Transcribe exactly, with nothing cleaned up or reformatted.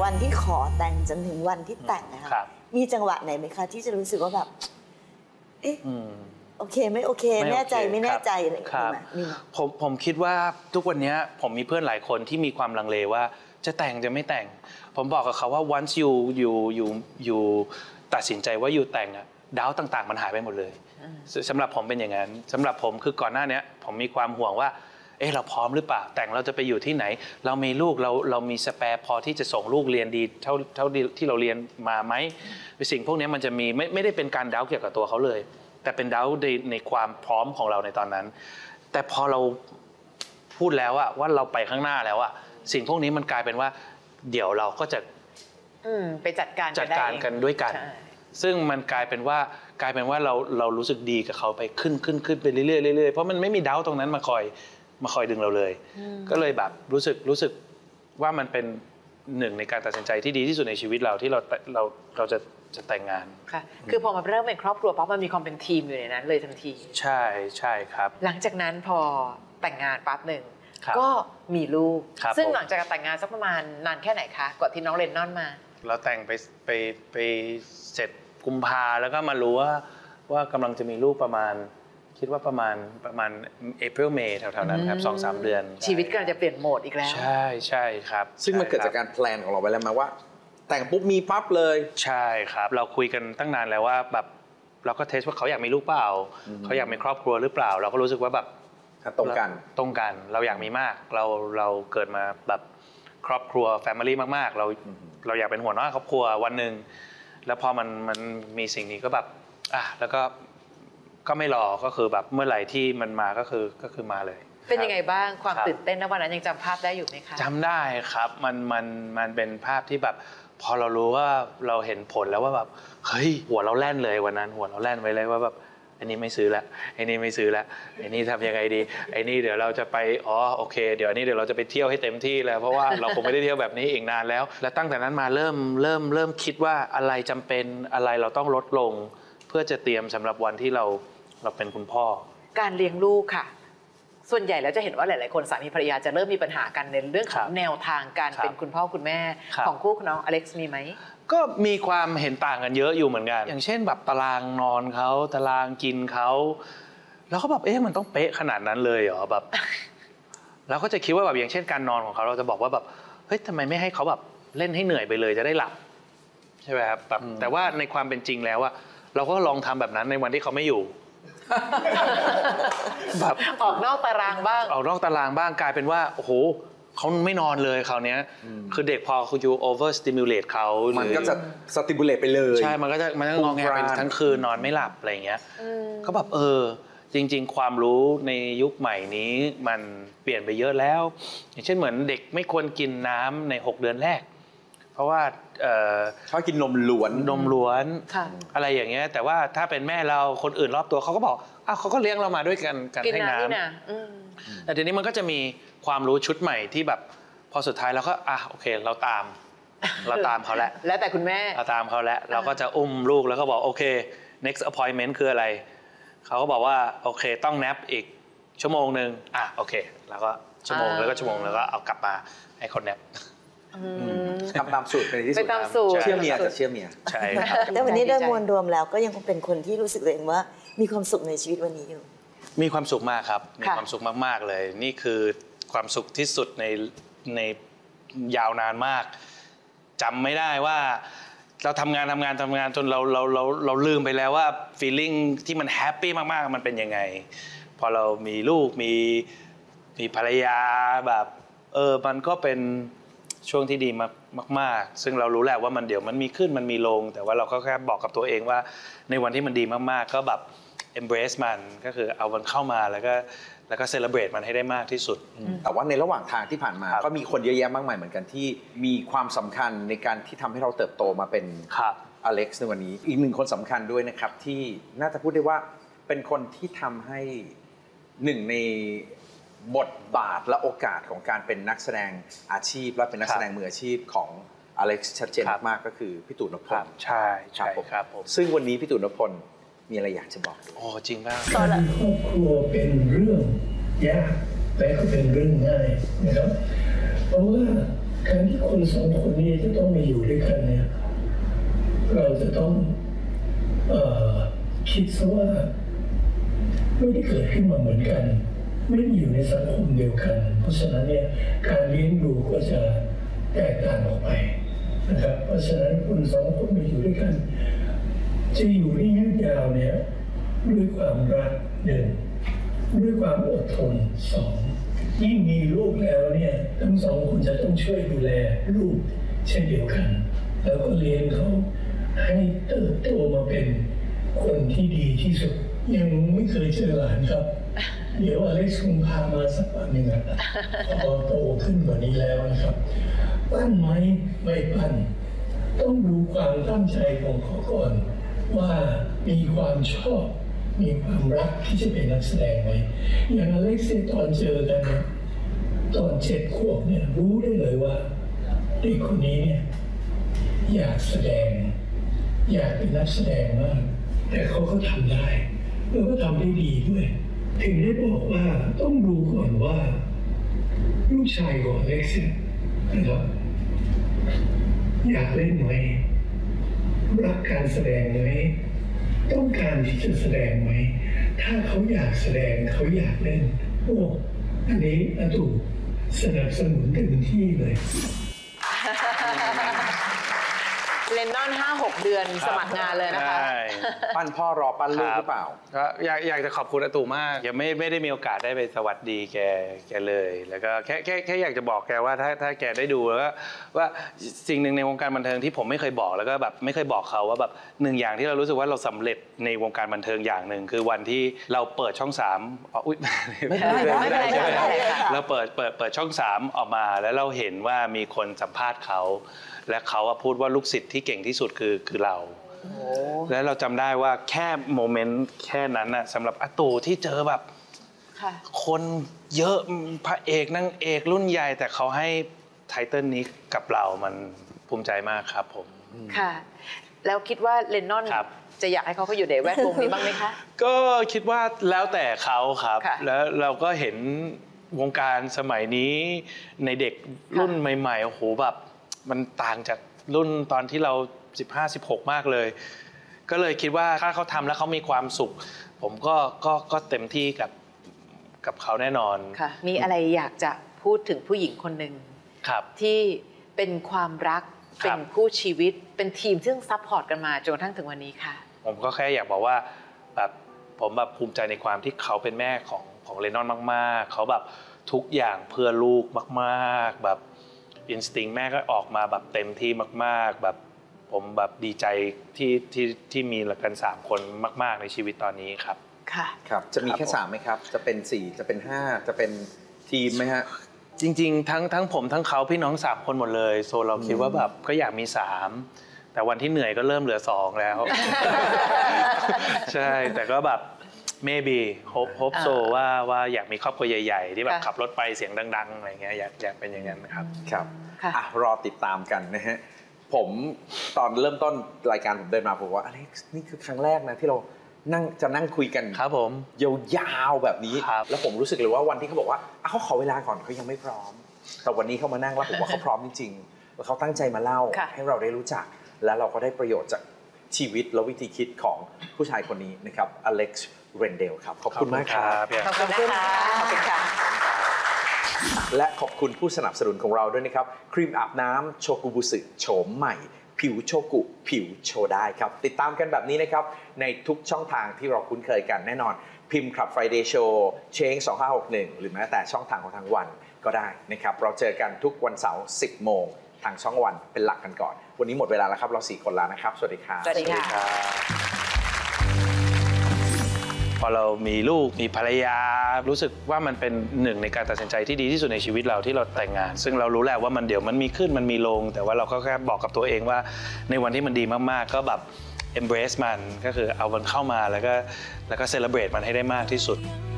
วันที่ขอแต่งจนถึงวันที่แต่งนะคะมีจังหวะไหนไหมคะที่จะรู้สึกว่าแบบเอ๊ะโอเคไม่โอเคแน่ใจไม่แน่ใจอะไรอย่างเงี้ยมีผมผมคิดว่าทุกวันนี้ผมมีเพื่อนหลายคนที่มีความลังเลว่าจะแต่งจะไม่แต่งผมบอกกับเขาว่า once you you you you ตัดสินใจว่า you แต่งอะดาวต่างๆมันหายไปหมดเลยสำหรับผมเป็นอย่างนั้นสำหรับผมคือก่อนหน้านี้ผมมีความห่วงว่าเออเราพร้อมหรือเปล่าแต่งเราจะไปอยู่ที่ไหนเรามีลูกเราเรามีสแปร์พอที่จะส่งลูกเรียนดีเท่าเท่าที่เราเรียนมาไหมสิ่งพวกนี้มันจะมีไม่ไม่ได้เป็นการดาวเกี่ยวกับตัวเขาเลยแต่เป็นดาวในในความพร้อมของเราในตอนนั้นแต่พอเราพูดแล้วอะว่าเราไปข้างหน้าแล้วอะสิ่งพวกนี้มันกลายเป็นว่าเดี๋ยวเราก็จะไปจัดการจัดการกันด้วยกันซึ่งมันกลายเป็นว่ากลายเป็นว่าเราเรารู้สึกดีกับเขาไปขึ้นขึ้นขึ้นไปเรื่อยๆเรื่อยๆเพราะมันไม่มีดาวตรงนั้นมาคอยมาคอยดึงเราเลยก็เลยแบบรู้สึกรู้สึกว่ามันเป็นหนึ่งในการตัดสินใจที่ดีที่สุดในชีวิตเราที่เราเราเราจะจะแต่งงานค่ะคือพอมาเริ่มเป็นครอบครัวปั๊บมันมีความเป็นทีมอยู่ในนั้นเลยทันทีใช่ใช่ครับหลังจากนั้นพอแต่งงานปั๊บหนึ่งก็มีลูกซึ่งหลังจากแต่งงานสักประมาณนานแค่ไหนคะก่อนที่น้องเรนนอนมาเราแต่งไปไปไปเสร็จกุมภาแล้วก็มารู้ว่าว่ากำลังจะมีลูกประมาณคิดว่าประมาณประมาณ April May แถวๆนั้นครับ สองถึงสาม เดือนชีวิตกำลังจะเปลี่ยนโหมดอีกแล้วใช่ใช่ครับซึ่งมันเกิดจากการแพลนของเราไว้แล้วมั้ยว่าแต่งปุ๊บมีปั๊บเลยใช่ครับเราคุยกันตั้งนานแล้วว่าแบบเราก็เทสว่าเขาอยากมีลูกเปล่าเขาอยากมีครอบครัวหรือเปล่าเราก็รู้สึกว่าแบบตรงกันตรงกันเราอยากมีมากเราเราเกิดมาแบบครอบครัว family มากๆเราเราอยากเป็นหัวหน้าครอบครัววันนึงแล้วพอมันมันมีสิ่งนี้ก็แบบอ่ะแล้วก็ก็ไม่รอก็คือแบบเมื่อไหร่ที่มันมาก็คือก็คือมาเลยเป็นยังไงบ้างความตื่นเต้นณวันนั้นยังจำภาพได้อยู่ไหมคะจำได้ครับมันมันมันเป็นภาพที่แบบพอเรารู้ว่าเราเห็นผลแล้วว่าแบบเฮ้ยหัวเราแล่นเลยวันนั้นหัวเราแล่นไปเลยว่าแบบอันนี้ไม่ซื้อละไอ้นี่ไม่ซื้อละไอ้นี่ทำยังไงดีไอ้นี่เดี๋ยวเราจะไปอ๋อโอเคเดี๋ยวอันนี้เดี๋ยวเราจะไปเที่ยวให้เต็มที่แล้วเพราะว่าเราคงไม่ได้เที่ยวแบบนี้อีกนานแล้วและตั้งแต่นั้นมาเริ่มเริ่มเริ่มคิดว่าอะไรจำเป็นอะไรเราต้องลดลงเพื่อจะเตรียมสำหรับวันที่เราเราเป็นคุณพ่อการเลี้ยงลูกค่ะส่วนใหญ่แล้วจะเห็นว่าหลายๆคนสามีภรรยาจะเริ่มมีปัญหากันในเรื่องของแนวทางการเป็นคุณพ่อคุณแม่ของคู่น้องอเล็กซ์มีไหมก็มีความเห็นต่างกันเยอะอยู่เหมือนกันอย่างเช่นแบบตารางนอนเขาตารางกินเขาแล้วก็แบบเอ๊ะมันต้องเป๊ะขนาดนั้นเลยเหรอแบบเราก็จะคิดว่าแบบอย่างเช่นการนอนของเขาเราจะบอกว่าแบบเฮ้ยทำไมไม่ให้เขาแบบเล่นให้เหนื่อยไปเลยจะได้หลับใช่ไหมครับแบบแต่ว่าในความเป็นจริงแล้วอะเราก็ลองทำแบบนั้นในวันที่เขาไม่อยู่แบบออกนอกตารางบ้างออกนอกตารางบ้างกลายเป็นว่าโอ้โหเขาไม่นอนเลยคราวนี้คือเด็กพอคุณยูโอเวอร์สติมูเลตเขามันก็จะสติมูเลตไปเลยใช่มันก็จะมันก็งอแงไปทั้งคืนนอนไม่หลับอะไรอย่างเงี้ยก็แบบเออจริงๆความรู้ในยุคใหม่นี้มันเปลี่ยนไปเยอะแล้วอย่างเช่นเหมือนเด็กไม่ควรกินน้ำในหกเดือนแรกเพราะว่าชอบกินนมล้วนนมล้วนอะไรอย่างเงี้ยแต่ว่าถ้าเป็นแม่เราคนอื่นรอบตัวเขาก็บอกอ้าวเขาก็เลี้ยงเรามาด้วยกันกันให้น้ำแต่ทีนี้มันก็จะมีความรู้ชุดใหม่ที่แบบพอสุดท้ายเราก็อ่ะโอเคเราตามเราตามเขาแล้วแล้วแต่คุณแม่เราตามเขาแล้วเราก็จะอุ้มลูกแล้วก็บอกโอเค next appointment คืออะไรเขาก็บอกว่าโอเคต้องแนปอีกชั่วโมงนึงอ่ะโอเคแล้วก็ชั่วโมงแล้วก็ชั่วโมงแล้วก็เอากลับมาให้เขาแนปทำตามสูตรเป็นที่สุดเชื่อเมียจะเชื่อเมียใช่ครับแต่วันนี้โดยมวลรวมแล้วก็ยังคงเป็นคนที่รู้สึกตัวเองว่ามีความสุขในชีวิตวันนี้อยู่มีความสุขมากครับมีความสุขมากๆเลยนี่คือความสุขที่สุดในในยาวนานมากจำไม่ได้ว่าเราทำงานทำงานทำงานจนเราเราเราเราลืมไปแล้วว่า feeling ที่มันแฮปปี้มากๆมันเป็นยังไงพอเรามีลูกมีมีภรรยาแบบเออมันก็เป็นช่วงที่ดีมากๆซึ่งเรารู้แหละว่ามันเดี๋ยวมันมีขึ้นมันมีลงแต่ว่าเราก็แค่บอกกับตัวเองว่าในวันที่มันดีมากๆก็แบบ embrace มันก็คือเอามันเข้ามาแล้วก็แล้วก็ celebrate มันให้ได้มากที่สุดแต่ว่าในระหว่างทางที่ผ่านมาก็มีคนเยอะแยะมากมายเหมือนกันที่มีความสำคัญในการที่ทำให้เราเติบโตมาเป็นอเล็กซ์ในวันนี้อีกหนึ่งคนสำคัญด้วยนะครับที่น่าจะพูดได้ว่าเป็นคนที่ทำให้หนึ่งในบทบาทและโอกาสของการเป็นนักแสดงอาชีพและเป็นนักแสดงมืออาชีพของอเล็กซ์ชัดเจนมากก็คือพี่ตู่นพพลใช่ใช่ครับผมซึ่งวันนี้พี่ตู่นพพลมีอะไรอยากจะบอกโอ้จริงมากครอบครัวเป็นเรื่องยากแต่ก็เป็นเรื่องง่ายนะครับเพราะว่าการที่คนสองคนนี้จะต้องมาอยู่ด้วยกันเนี่ยเราจะต้องเอ่อคิดซะว่าไม่ได้เกิดขึ้นมาเหมือนกันไม่ได้อยู่ในสังคมเดียวกันเพราะฉะนั้นเนี่ยการเลี้ยงดูก็จะแตกต่างออกไปนะครับเพราะฉะนั้นคนสองคนมาอยู่ด้วยกันจะอยู่ได้ยืดยาวเนี่ยด้วยความรักหนึ่งด้วยความอดทนสองยิ่งมีลูกแล้วเนี่ยทั้งสองคนจะต้องช่วยดูแลลูกเช่นเดียวกันแล้วก็เลี้ยงเขาให้เติบโตมาเป็นคนที่ดีที่สุดยังไม่เคยเจอหลานครับเดี๋ยวอเล็กซ์คงพามาสักวันหนึ่งอะพอโตขึ้นกว่านี้แล้วนะครับปั้นไหมไม่ปั้นต้องดูความตั้งใจของเขาก่อนว่ามีความชอบมีความรักที่จะเป็นนักแสดงไหมอย่างอเล็กซ์ตอนเจอกันเนี่ยตอนเจ็ดขวบเนี่ยรู้ได้เลยว่าเด็กคนนี้เนี่ยอยากแสดงอยากเป็นนักแสดงมากแต่เขาก็ทำได้แล้วก็ทำได้ดีด้วยถึงได้บอกว่าต้องดูก่อนว่าลูกชายของอเล็กซ์นะครับอยากเล่นไหมรักการแสดงไหมต้องการที่จะแสดงไหมถ้าเขาอยากแสดงเขาอยากเล่นโอ้อันนี้อาตูสนับสนุนเต็มที่เลยเลนนอนห้าหกเดือนสมัครงานเลยนะคะปั้นพ่อรอปั้นลูกหรือเปล่าก็อยากอยากจะขอบคุณอาตู่มากยังไม่ไม่ได้มีโอกาสได้ไปสวัสดีแกแกเลยแล้วก็แค่แค่แค่อยากจะบอกแกว่าถ้าถ้าแกได้ดูแล้วก็ว่าสิ่งหนึ่งในวงการบันเทิงที่ผมไม่เคยบอกแล้วก็แบบไม่เคยบอกเขาว่าแบบหนึ่งอย่างที่เรารู้สึกว่าเราสำเร็จในวงการบันเทิงอย่างหนึ่งคือวันที่เราเปิดช่องสามอุ๊ยไม่ได้ไม่ได้เราเปิดเปิดเปิดช่องสามออกมาแล้วเราเห็นว่ามีคนสัมภาษณ์เขาและเขาพูดว่าลูกศิษย์ที่เก่งที่สุดคือคือเราแล้วเราจำได้ว่าแค่โมเมนต์แค่นั้นนะสำหรับอาตู่ที่เจอแบบคนเยอะพระเอกนางเอกรุ่นใหญ่แต่เขาให้ไทเทิลนี้กับเรามันภูมิใจมากครับผมค่ะแล้วคิดว่าเลนนอนจะอยากให้เขาเขาอยู่ในแวดวงนี้บ้างไหมคะก็คิดว่าแล้วแต่เขาครับแล้วเราก็เห็นวงการสมัยนี้ในเด็กรุ่นใหม่ๆโอ้โหแบบมันต่างจากรุ่นตอนที่เราสิบห้า สิบหกมากเลยก็เลยคิดว่าถ้าเขาทำแล้วเขามีความสุขผมก็ก็ก็เต็มที่กับกับเขาแน่นอนค่ะมีอะไรอยากจะพูดถึงผู้หญิงคนหนึ่งที่เป็นความรักเป็นคู่ชีวิตเป็นทีมซึ่งซัพพอร์ตกันมาจนกระทั่งถึงวันนี้ค่ะผมก็แค่อยากบอกว่าแบบผมแบบภูมิใจในความที่เขาเป็นแม่ของของเลนนอนมากๆเขาแบบทุกอย่างเพื่อลูกมากๆแบบอินสติ้งแม่ก็ออกมาแบบเต็มที่มากๆแบบผมแบบดีใจที่ที่ที่มีกันสามคนมากๆในชีวิตตอนนี้ครับค่ะครับจะมีแค่สามไหมครับจะเป็นสี่จะเป็นห้าจะเป็นทีมไหมฮะจริงๆทั้งทั้งผมทั้งเขาพี่น้องสามคนหมดเลยโซเราคิดว่าแบบก็อยากมีสามแต่วันที่เหนื่อยก็เริ่มเหลือสองแล้วใช่แต่ก็แบบmaybe hope hope so ว่าว่าอยากมีครอบครัวใหญ่ๆที่แบบขับรถไปเสียงดังๆอะไรเงี้ยอยากอยากเป็นอย่างนั้นนะครับครับอ่ะรอติดตามกันนะฮะผมตอนเริ่มต้นรายการผมเดินมาผมว่าอเล็กซ์นี่คือครั้งแรกนะที่เรานั่งจะนั่งคุยกันครับผมยาวๆแบบนี้แล้วผมรู้สึกเลยว่าวันที่เขาบอกว่าเขาขอเวลาก่อนเขายังไม่พร้อมแต่วันนี้เขามานั่งแล้วผมว่าเขาพร้อมจริงๆแล้วเขาตั้งใจมาเล่าให้เราได้รู้จักแล้วเราก็ได้ประโยชน์จากชีวิตและวิธีคิดของผู้ชายคนนี้นะครับอเล็กซ์เรนเดลครับขอบคุณมากครับขอบคุณนะคะขอบคุณค่ะและขอบคุณผู้สนับสนุนของเราด้วยนะครับครีมอาบน้ำโชกุบุสึโฉมใหม่ผิวโชกุผิวโชได้ครับติดตามกันแบบนี้นะครับในทุกช่องทางที่เราคุ้นเคยกันแน่นอนพิมพ์ Club Friday Show เชงสองห้าหกหนึ่งหรือแม้แต่ช่องทางของทางวันก็ได้นะครับเราเจอกันทุกวันเสาร์สิบโมงทางช่องวันเป็นหลักกันก่อนวันนี้หมดเวลาแล้วครับเราสี่คนลานะครับสวัสดีครับสวัสดีค่ะพอเรามีลูกมีภรรยารู้สึกว่ามันเป็นหนึ่งในการตัดสินใจที่ดีที่สุดในชีวิตเราที่เราแต่งงานซึ่งเรารู้แหละว่ามันเดี๋ยวมันมีขึ้นมันมีลงแต่ว่าเราก็แค่บอกกับตัวเองว่าในวันที่มันดีมากๆก็แบบ embrace มันก็คือเอามันเข้ามาแล้วก็แล้วก็ celebrate มันให้ได้มากที่สุด